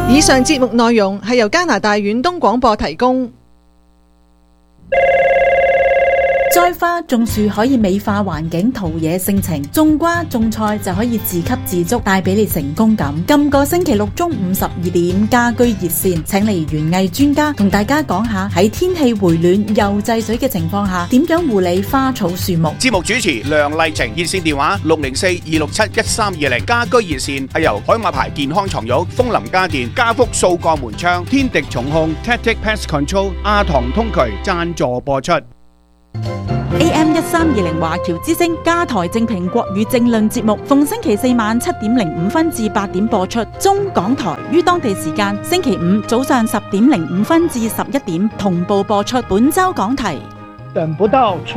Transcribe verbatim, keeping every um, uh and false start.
以上節目內容係由加拿大遠東廣播提供。 栽花種樹可以美化環境，陶冶性情；種瓜種菜就可以自給自足，帶俾你成功感。今個星期六中午十二點，家居熱線請嚟園藝專家同大家講下喺天氣回暖又制水嘅情況下，點樣護理花草樹木。 節目主持梁麗晴，熱線電話六零四二六七一三二零。家居熱線係由海馬牌健康床褥、楓林家電、家福掃鋼門窗、天敵重控、Tactic Pest Control、亞堂通渠贊助播出。 A M 一三二零華僑之聲加台正評國語政論節目，逢星期四晚七點零五分至八點播出。中港台於當地時間星期五早上十點零五分至十一點同步播出。本周講題： 等不到